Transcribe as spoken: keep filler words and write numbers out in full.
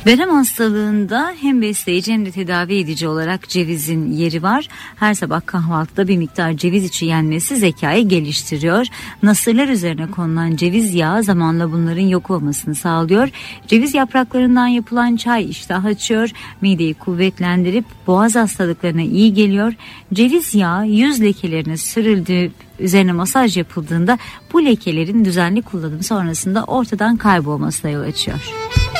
Verem hastalığında hem besleyici hem de tedavi edici olarak cevizin yeri var. Her sabah kahvaltıda bir miktar ceviz içi yenmesi zekayı geliştiriyor. Nasırlar üzerine konulan ceviz yağı zamanla bunların yok olmasını sağlıyor. Ceviz yapraklarından yapılan çay iştah açıyor, mideyi kuvvetlendirip boğaz hastalıklarına iyi geliyor. Ceviz yağı yüz lekelerine sürüldüğü, üzerine masaj yapıldığında bu lekelerin düzenli kullanım sonrasında ortadan kaybolmasına yol açıyor.